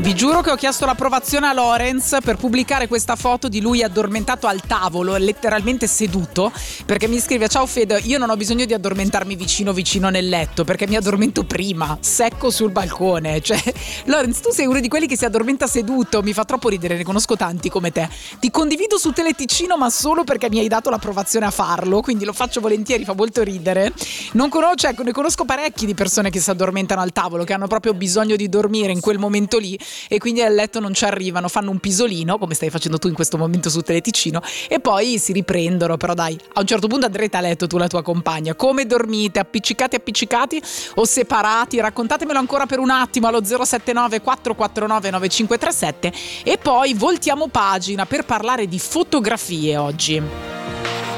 Vi giuro che ho chiesto l'approvazione a Lorenz per pubblicare questa foto di lui addormentato al tavolo, letteralmente seduto, perché mi scrive: ciao Fede, io non ho bisogno di addormentarmi vicino nel letto, perché mi addormento prima, secco sul balcone. Cioè, Lorenz, tu sei uno di quelli che si addormenta seduto, mi fa troppo ridere, ne conosco tanti come te. Ti condivido su Teleticino, ma solo perché mi hai dato l'approvazione a farlo, quindi lo faccio volentieri, fa molto ridere. Ne conosco parecchi di persone che si addormentano al tavolo, che hanno proprio bisogno di dormire in quel momento lì e quindi al letto non ci arrivano, fanno un pisolino come stai facendo tu in questo momento su Teleticino e poi si riprendono. Però dai, a un certo punto andrete a letto tu e la tua compagna, come dormite? Appiccicati o separati? Raccontatemelo ancora per un attimo allo 079 449 9537 e poi voltiamo pagina per parlare di fotografie oggi.